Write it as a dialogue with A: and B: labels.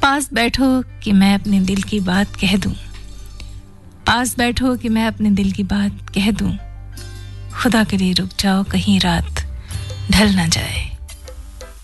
A: पास बैठो कि मैं अपने दिल की बात कह दूं, पास बैठो कि मैं अपने दिल की बात कह दूं, खुदा के लिए रुक जाओ कहीं रात ढल ना जाए।